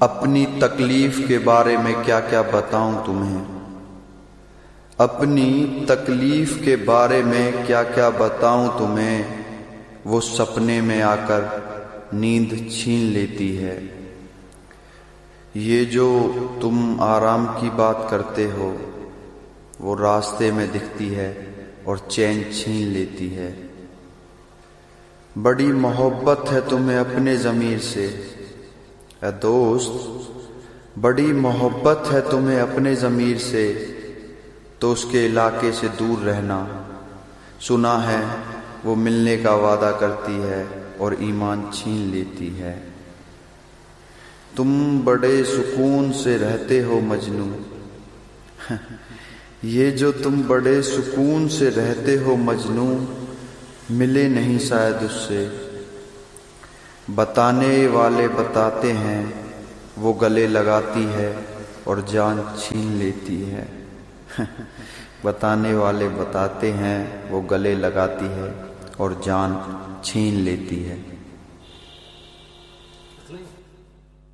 اپنی تکلیف کے بارے میں کیا کیا بتاؤں تمہیں، اپنی تکلیف کے بارے میں کیا کیا بتاؤں تمہیں، وہ سپنے میں آ کر نیند چھین لیتی ہے۔ یہ جو تم آرام کی بات کرتے ہو وہ راستے میں دکھتی ہے اور چین چھین لیتی ہے۔ بڑی محبت ہے تمہیں اپنے ضمیر سے، اے دوست بڑی محبت ہے تمہیں اپنے ضمیر سے، تو اس کے علاقے سے دور رہنا۔ سنا ہے وہ ملنے کا وعدہ کرتی ہے اور ایمان چھین لیتی ہے۔ تم بڑے سکون سے رہتے ہو مجنو، یہ جو تم بڑے سکون سے رہتے ہو مجنو، ملے نہیں شاید اس سے۔ بتانے والے بتاتے ہیں وہ گلے لگاتی ہے اور جان چھین لیتی ہے۔ بتانے والے بتاتے ہیں وہ گلے لگاتی ہے اور جان چھین لیتی ہے۔